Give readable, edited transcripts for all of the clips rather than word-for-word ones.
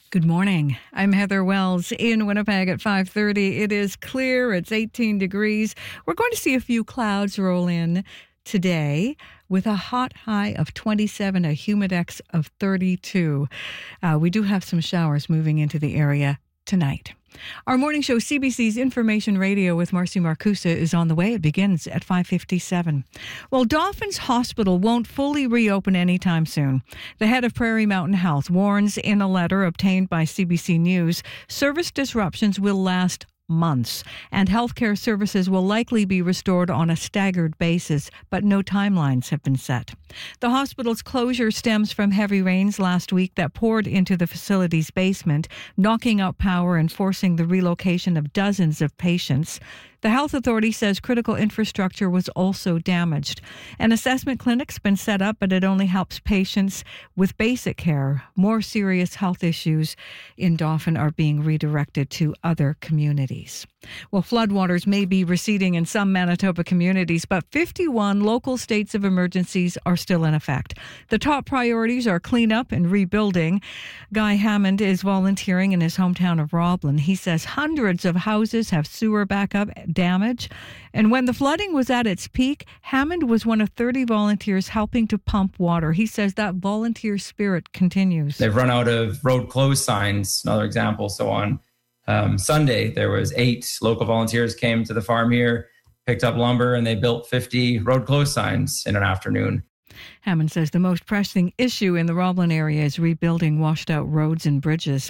Good morning. I'm Heather Wells in Winnipeg at 5:30. It is clear. It's 18 degrees. We're going to see a few clouds roll in today with a hot high of 27, a humidex of 32. We do have some showers moving into the area tonight. Our morning show, CBC's Information Radio with Marcy Marcusa, is on the way. It begins at 5:57. Well, Dauphin's Hospital won't fully reopen anytime soon. The head of Prairie Mountain Health warns in a letter obtained by CBC News, service disruptions will last months, and healthcare services will likely be restored on a staggered basis, but no timelines have been set. The hospital's closure stems from heavy rains last week that poured into the facility's basement, knocking out power and forcing the relocation of dozens of patients. The health authority says critical infrastructure was also damaged. An assessment clinic's been set up, but it only helps patients with basic care. More serious health issues in Dauphin are being redirected to other communities. Well, floodwaters may be receding in some Manitoba communities, but 51 local states of emergencies are still in effect. The top priorities are cleanup and rebuilding. Guy Hammond is volunteering in his hometown of Roblin. He says hundreds of houses have sewer backup damage. And when the flooding was at its peak, Hammond was one of 30 volunteers helping to pump water. He says that volunteer spirit continues. They've run out of road closed signs, another example. So on Sunday, there was 8 local volunteers came to the farm here, picked up lumber, and they built 50 road closed signs in an afternoon. Hammond says the most pressing issue in the Roblin area is rebuilding washed out roads and bridges.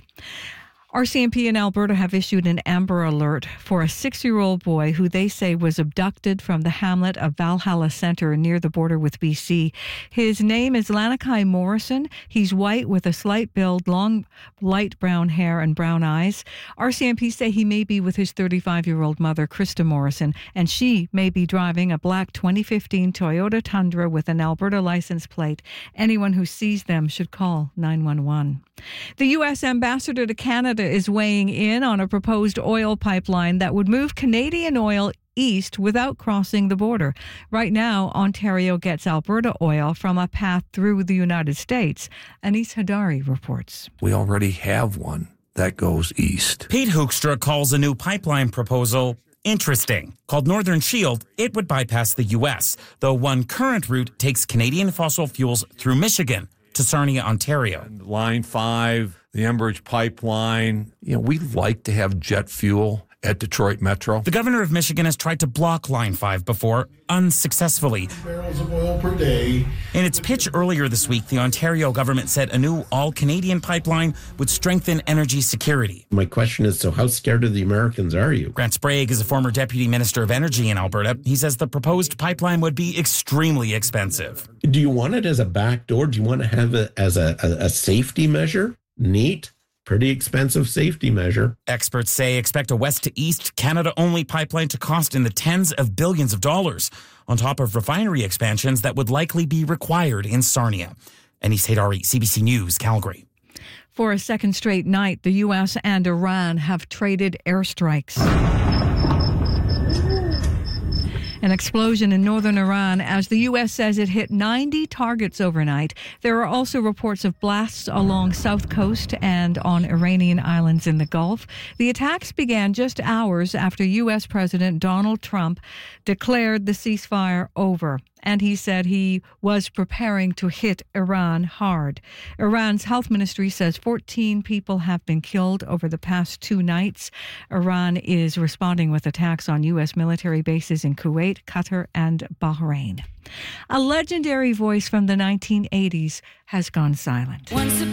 RCMP in Alberta have issued an Amber Alert for a 6-year-old boy who they say was abducted from the hamlet of Valhalla Centre near the border with BC. His name is Lanakai Morrison. He's white with a slight build, long light brown hair and brown eyes. RCMP say he may be with his 35-year-old mother, Krista Morrison, and she may be driving a black 2015 Toyota Tundra with an Alberta license plate. Anyone who sees them should call 911. The U.S. ambassador to Canada is weighing in on a proposed oil pipeline that would move Canadian oil east without crossing the border. Right now, Ontario gets Alberta oil from a path through the United States. Anis Hadari reports. We already have one that goes east. Pete Hoekstra calls a new pipeline proposal interesting. Called Northern Shield, it would bypass the U.S., though one current route takes Canadian fossil fuels through Michigan to Sarnia, Ontario. Line 5, the Enbridge pipeline. We like to have jet fuel at Detroit Metro. The governor of Michigan has tried to block Line 5 before, unsuccessfully. Barrels of oil per day. In its pitch earlier this week, the Ontario government said a new all-Canadian pipeline would strengthen energy security. My question is, so how scared of the Americans are you? Grant Sprague is a former deputy minister of energy in Alberta. He says the proposed pipeline would be extremely expensive. Do you want it as a backdoor? Do you want to have it as a safety measure? Neat. Pretty expensive safety measure. Experts say expect a west-to-east, Canada-only pipeline to cost in the tens of billions of dollars, on top of refinery expansions that would likely be required in Sarnia. Anis Hadari, CBC News, Calgary. For a second straight night, the U.S. and Iran have traded airstrikes. An explosion in northern Iran as the U.S. says it hit 90 targets overnight. There are also reports of blasts along south coast and on Iranian islands in the Gulf. The attacks began just hours after U.S. President Donald Trump declared the ceasefire over. And he said he was preparing to hit Iran hard. Iran's health ministry says 14 people have been killed over the past 2 nights. Iran is responding with attacks on U.S. military bases in Kuwait, Qatar, and Bahrain. A legendary voice from the 1980s has gone silent.